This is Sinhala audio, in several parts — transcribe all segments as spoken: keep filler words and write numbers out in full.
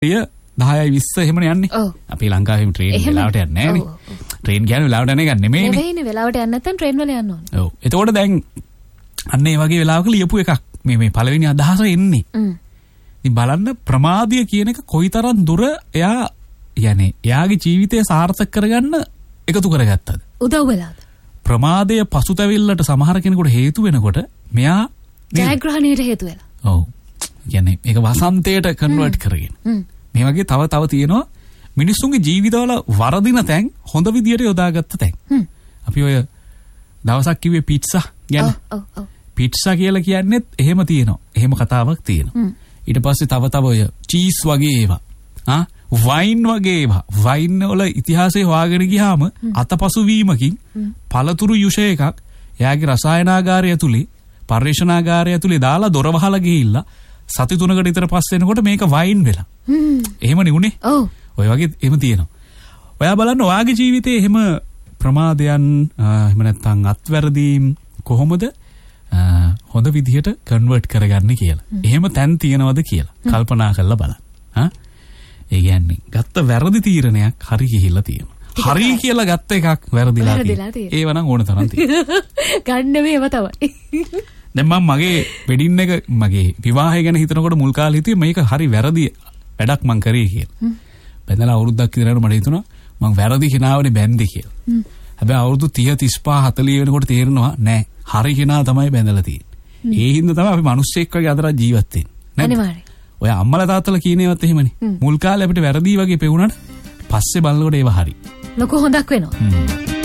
දහයයි විස්ස එහෙමනේ යන්නේ. අපි ලංකාවේ ට්‍රේන් වෙලාවට යන්නේ නැහැ නේ. ට්‍රේන් කියන්නේ වෙලාවට යන්නේ ගන්න නෙමෙයිනේ. නෙවෙයිනේ වෙලාවට යන්නේ නැත්නම් ට්‍රේන් වල යන්න ඕනේ. ඔව්. එතකොට දැන් අන්න ඒ වගේ වෙලාවක ලියපු එකක් මේ මේ පළවෙනි අදහස එන්නේ. හ්ම්. ඉතින් බලන්න ප්‍රමාදය කියන එක කොයිතරම් දුර එයා යන්නේ එයාගේ ජීවිතය සාර්ථක කරගන්න එකතු කරගත්තද? උදව් වෙලාද? ප්‍රමාදය පසුතැවිල්ලට සමහර කෙනෙකුට හේතු වෙනකොට මෙයා ජයග්‍රහණයට හේතු වෙලා. ඔව්. කියන්නේ මේක වසන්තයට කන්වර්ට් කරගෙන. මේ වගේ තව තව තියෙනවා මිනිස්සුන්ගේ ජීවිතවල වරදින තැන් හොඳ විදියට යොදාගත්ත තැන්. අපි ඔය දවසක් කිව්වේ පිට්සා ගැන. ඔව් ඔව්. පිට්සා කියලා කියන්නේත් එහෙම තියෙනවා. එහෙම කතාවක් තියෙනවා. ඊට පස්සේ තව තව ඔය චීස් වගේ ඒවා. ආ වයින් වගේ ඒවා. වයින් වල ඉතිහාසය හොයාගෙන ගියාම අතපසු වීමකින් පළතුරු යුෂ එකක් එයාගේ රසායනාගාරය ඇතුලේ පරිශනාගාරය ඇතුලේ දාලා දොර වහලා ගිහිල්ලා සති තුනකට විතර පස්සේ එනකොට මේක වයින් වෙලා. එහෙමනේ උනේ. ඔව්. ඔය වගේ එහෙම තියෙනවා. ඔයා බලන්න ඔයාගේ ජීවිතේ එහෙම ප්‍රමාදයන් එහෙම නැත්නම් අත්වැරදීම් කොහොමද හොඳ විදිහට කන්වර්ට් කරගන්නේ කියලා. එහෙම තැන් තියනවද කියලා කල්පනා කරලා බලන්න. හා? ඒ කියන්නේ ගත්ත වැරදි තීරණයක් හරි ගිහිල්ලා තියෙනවා. හරි කියලා ගත්ත එකක් වැරදිලා තියෙනවා. ඒව නම් ඕන තරම් තියෙනවා. ගන්න මේව තමයි. දැන් මම මගේ වෙඩින් එක මගේ විවාහය ගැන හිතනකොට මුල් කාලේ හිතුවේ මේක හරි වැරදි වැඩක් මං කරේ කියලා. බැඳලා අවුරුද්දක් විතර යනකොට මට හිතුණා මං වැරදි කෙනාවනේ බැන්දේ කියලා. හැබැයි අවුරුදු තිහ තිස් පහ හතලිහ වෙනකොට තේරෙනවා නෑ හරි කෙනා තමයි බැඳලා තියෙන්නේ. ඒ හින්දා තමයි අපි මිනිස්සෙක් වගේ අදට ජීවත් වෙන්නේ. අනිවාර්යයෙන්. ඔය අම්මලා තාත්තලා කියන ඒවාත් එහෙමනේ. මුල් කාලේ අපිට වැරදි වගේ පෙවුනට පස්සේ බලනකොට ඒව හරි. ලොකු හොඳක් වෙනවා.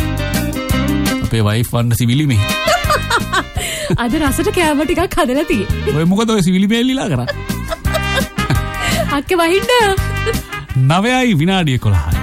අපේ වයිෆ් වන්න සිවිලි මේ. අද රසට කෑම ටිකක් හදලා තියෙන්නේ. ඔය මොකද ඔය සිවිලි මේලිලා කරන්නේ? අක්කේ වහින්න. නවයයි විනාඩි එකොළහයි.